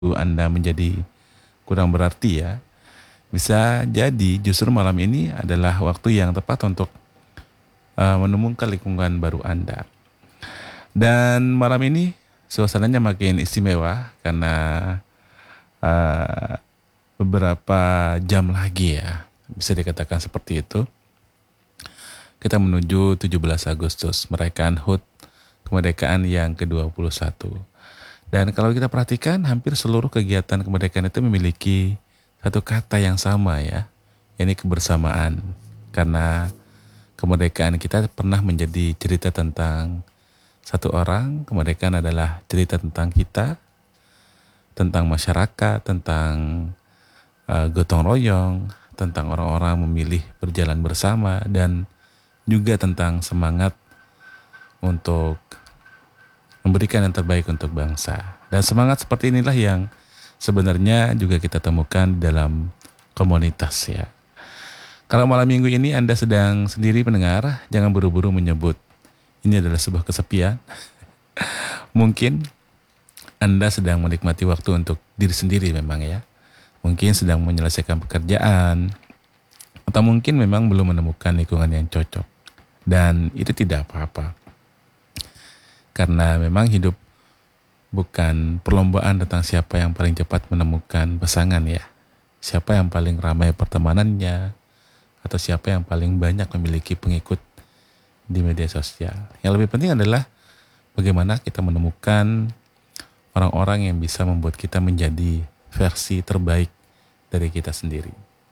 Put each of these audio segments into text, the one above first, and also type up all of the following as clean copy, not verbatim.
Anda menjadi kurang berarti ya. Bisa jadi justru malam ini adalah waktu yang tepat untuk menemukan lingkungan baru Anda. Dan malam ini suasananya makin istimewa karena uh, beberapa jam lagi ya, bisa dikatakan seperti itu. Kita menuju 17 Agustus, merayakan HUT kemerdekaan yang ke-21. Dan kalau kita perhatikan, hampir seluruh kegiatan kemerdekaan itu memiliki satu kata yang sama ya, yakni kebersamaan. Karena kemerdekaan kita pernah menjadi cerita tentang satu orang, kemerdekaan adalah cerita tentang kita, tentang masyarakat, tentang gotong royong, tentang orang-orang memilih berjalan bersama, dan juga tentang semangat untuk memberikan yang terbaik untuk bangsa. Dan semangat seperti inilah yang sebenarnya juga kita temukan dalam komunitas ya. Kalau malam minggu ini Anda sedang sendiri pendengar, jangan buru-buru menyebut ini adalah sebuah kesepian. Mungkin Anda sedang menikmati waktu untuk diri sendiri memang ya. Mungkin sedang menyelesaikan pekerjaan, atau mungkin memang belum menemukan lingkungan yang cocok. Dan itu tidak apa-apa. Karena memang hidup bukan perlombaan tentang siapa yang paling cepat menemukan pasangan ya. Siapa yang paling ramai pertemanannya, atau siapa yang paling banyak memiliki pengikut di media sosial. Yang lebih penting adalah bagaimana kita menemukan orang-orang yang bisa membuat kita menjadi versi terbaik dari kita sendiri.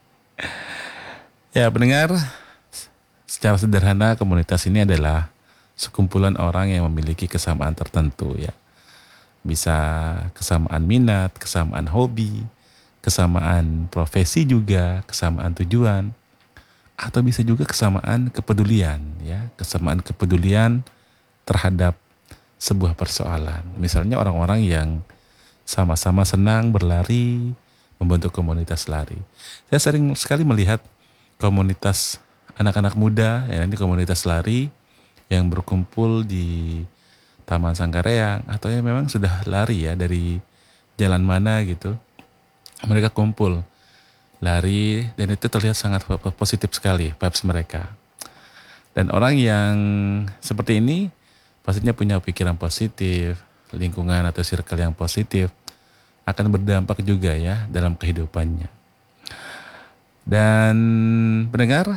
Ya pendengar, secara sederhana komunitas ini adalah sekumpulan orang yang memiliki kesamaan tertentu ya. Bisa kesamaan minat, kesamaan hobi, kesamaan profesi juga, kesamaan tujuan, atau bisa juga kesamaan kepedulian ya, kesamaan kepedulian terhadap sebuah persoalan. Misalnya orang-orang yang sama-sama senang berlari, membentuk komunitas lari. Saya sering sekali melihat komunitas anak-anak muda, ya ini komunitas lari yang berkumpul di Taman Sangkareang atau yang memang sudah lari ya dari jalan mana gitu. Mereka kumpul lari dan itu terlihat sangat positif sekali vibes mereka. Dan orang yang seperti ini pastinya punya pikiran positif, lingkungan atau circle yang positif akan berdampak juga ya dalam kehidupannya. Dan pendengar,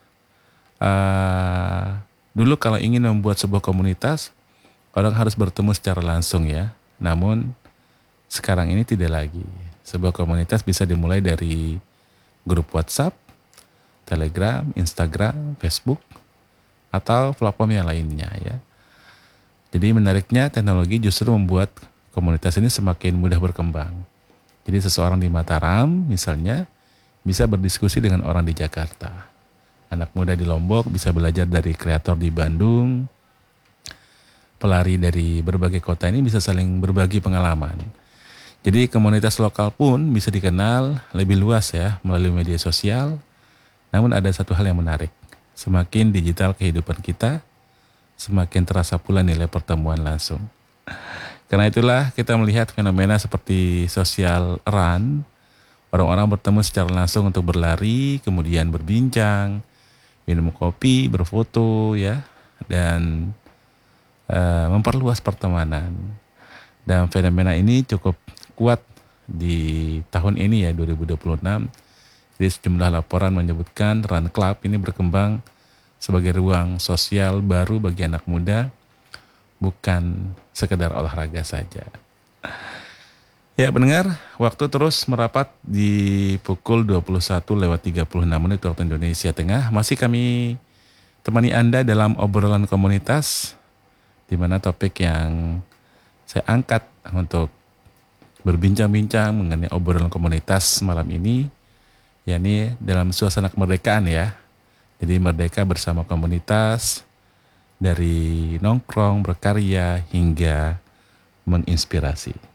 dulu kalau ingin membuat sebuah komunitas, orang harus bertemu secara langsung ya. Namun sekarang ini tidak lagi. Sebuah komunitas bisa dimulai dari grup WhatsApp, Telegram, Instagram, Facebook, atau platform yang lainnya ya. Jadi menariknya teknologi justru membuat komunitas ini semakin mudah berkembang. Jadi seseorang di Mataram misalnya bisa berdiskusi dengan orang di Jakarta. Anak muda di Lombok bisa belajar dari kreator di Bandung. Pelari dari berbagai kota ini bisa saling berbagi pengalaman. Jadi komunitas lokal pun bisa dikenal lebih luas ya melalui media sosial. Namun ada satu hal yang menarik. Semakin digital kehidupan kita, semakin terasa pula nilai pertemuan langsung. Karena itulah kita melihat fenomena seperti social run, orang-orang bertemu secara langsung untuk berlari, kemudian berbincang, minum kopi, berfoto ya, dan memperluas pertemanan. Dan fenomena ini cukup kuat di tahun ini ya 2026. Jadi sejumlah laporan menyebutkan Run Club ini berkembang sebagai ruang sosial baru bagi anak muda, bukan sekedar olahraga saja. Ya pendengar, waktu terus merapat di pukul 21:36 waktu Indonesia Tengah. Masih kami temani Anda dalam obrolan komunitas, di mana topik yang saya angkat untuk berbincang-bincang mengenai obrolan komunitas malam ini, yakni dalam suasana kemerdekaan ya. Jadi merdeka bersama komunitas, dari nongkrong, berkarya, hingga menginspirasi.